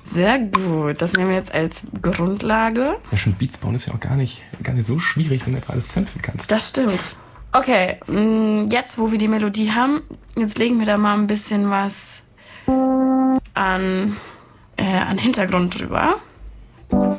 Sehr gut. Das nehmen wir jetzt als Grundlage. Ja, schon Beats bauen ist ja auch gar nicht so schwierig, wenn du einfach alles samplen kannst. Das stimmt. Okay, jetzt, wo wir die Melodie haben, jetzt legen wir da mal ein bisschen was an Hintergrund drüber.